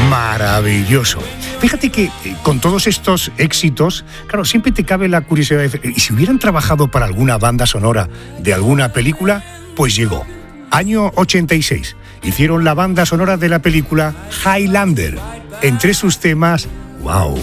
Maravilloso. Fíjate que con todos estos éxitos, claro, siempre te cabe la curiosidad de, ¿y si hubieran trabajado para alguna banda sonora de alguna película? Pues llegó. Año 86. Hicieron la banda sonora de la película Highlander. Entre sus temas, wow.